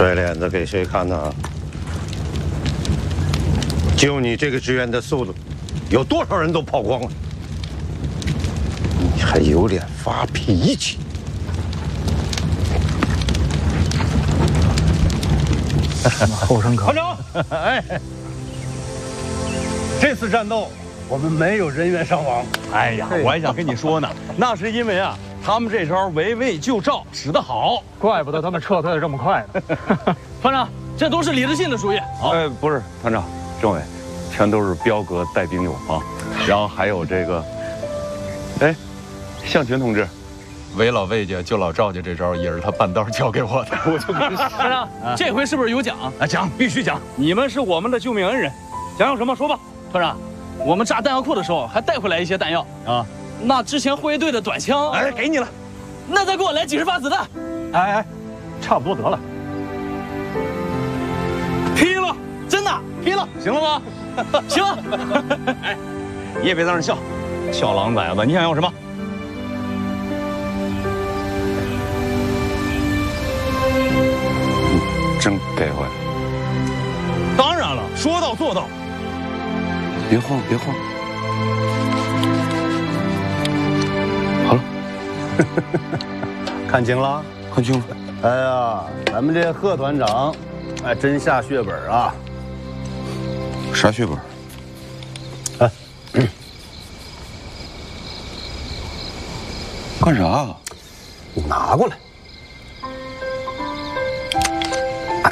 甩脸子给谁看呢？就你这个支援的速度，有多少人都跑光了？你还有脸发脾气？ 后生可团长，哎，这次战斗我们没有人员伤亡。 哎呀，我还想跟你说呢，那是因为啊，他们这招围魏救赵使得好， 怪不得他们撤退的这么快呢。 团长，这都是李志信的主意。 哎，不是，团长，政委，全都是彪哥带兵用啊。然后还有这个，哎，向群同志，围老魏家救老赵家这招也是他半道教给我的，我就跟团长，这回是不是有奖？ 啊，讲必须讲，你们是我们的救命恩人，想要什么说吧。 团长，我们炸弹药库的时候还带回来一些弹药啊。 那之前护卫队的短枪， 哎，给你了。 那再给我来几十发子弹。 哎，差不多得了。 批了，真的批了， 行了吗？ 行。 哎，你也别在那笑，小狼崽子，你想要什么？真给回来？当然了，说到做到。别慌，别慌。好了， 看清了？ 看清了。 哎呀，咱们这贺团长，哎，真下血本啊！ 啥血本？ 哎， 干啥？ 你拿过来。哎，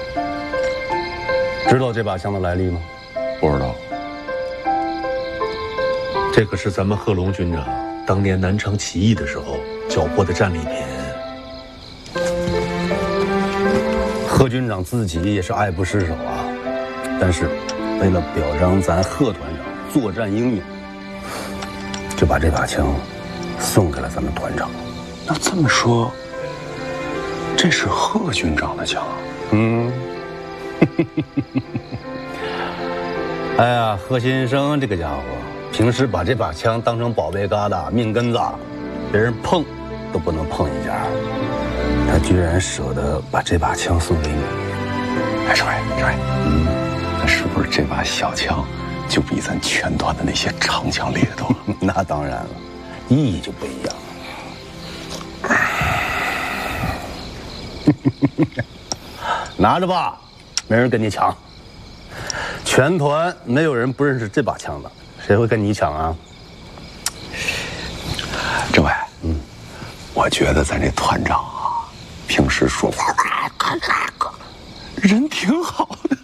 知道这把枪的来历吗？ 不知道。 这可是咱们贺龙军长当年南昌起义的时候缴获的战利品。 贺军长自己也是爱不释手啊，但是为了表彰咱贺团长作战英勇，就把这把枪送给了咱们团长。 那这么说，这是贺军长的枪？ 嗯。哎呀，贺新生这个家伙，平时把这把枪当成宝贝疙瘩、命根子，别人碰都不能碰一下。他居然舍得把这把枪送给你。 哎，政委，那是不是这把小枪就比咱全团的那些长枪厉害多了？ 那当然了，意义就不一样。拿着吧，没人跟你抢。全团没有人不认识这把枪的，谁会跟你抢啊？ 政委，我觉得咱这团长啊，平时说话人挺好的，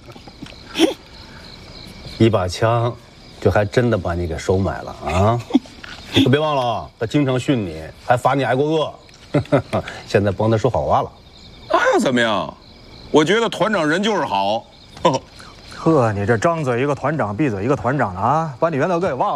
一把枪，就还真的把你给收买了啊！可别忘了，他经常训你，还罚你挨过饿。现在帮他说好话了， 那又怎么样？我觉得团长人就是好。 呵，你这张嘴一个团长，闭嘴一个团长的啊，把你原来给忘了。